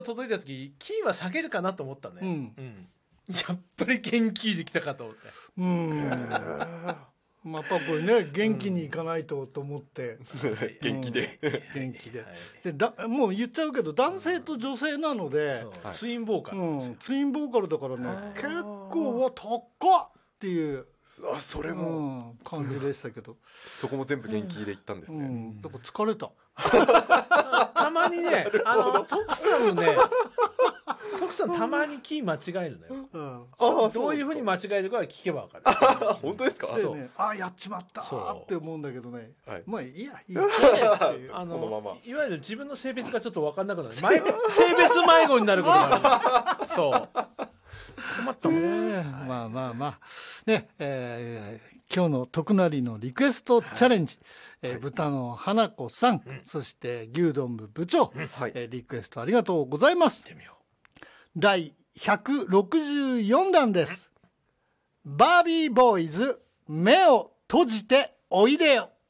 届いた時キーは下げるかなと思ったね、やっぱり元気できたかと思って、 まあ、やっぱこれね元気にいかないと思って、 元気で、 元気で、でもう言っちゃうけど男性と女性なので、 ツインボーカル、 ツインボーカルだからね結構は高っっていうそれも、 感じでしたけどそこも全部元気でいったんですね、 だから疲れたたまにね徳さんのね徳さんたまにキー間違えるのよ、どういうふうに間違えるかは聞けば分かる本当ですか？ でね、やっちまったって思うんだけどね、まあいいやいいやっていうそのままいわゆる自分の性別がちょっと分かんなくなる性別迷子になることがあるそう困ったもん、 まあまあまあね、今日の徳成のリクエストチャレンジ、豚の花子さん、そして牛丼部部長、リクエストありがとうございます。第164弾です。バービーボーイズ目を閉じておいでよ。